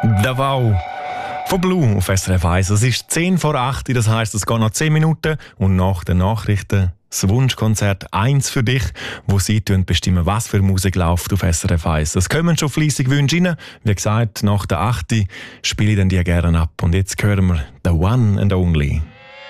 Davao von Blue auf SRF 1. Es ist 10 vor 8, das heisst, es geht noch 10 Minuten und nach den Nachrichten das Wunschkonzert 1 für dich, wo sie bestimmen, was für Musik läuft auf SRF 1. Es kommen schon fleissig Wünsche rein. Wie gesagt, nach der 8 spiele ich dann die gerne ab. Und jetzt hören wir «The One and Only».